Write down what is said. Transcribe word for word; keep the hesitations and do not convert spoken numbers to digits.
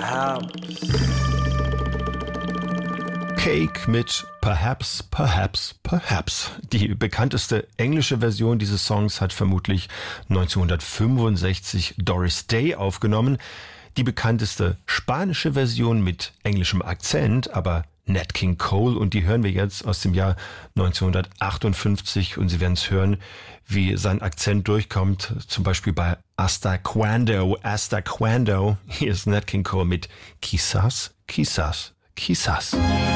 Cake mit Perhaps, Perhaps, Perhaps. Die bekannteste englische Version dieses Songs hat vermutlich neunzehnhundertfünfundsechzig Doris Day aufgenommen. Die bekannteste spanische Version mit englischem Akzent, aber Nat King Cole, und die hören wir jetzt aus dem Jahr neunzehnhundertachtundfünfzig, und Sie werden es hören, wie sein Akzent durchkommt, zum Beispiel bei Hasta Cuando, Hasta Cuando. Hier ist Nat King Cole mit Quizás, Quizás, Quizás.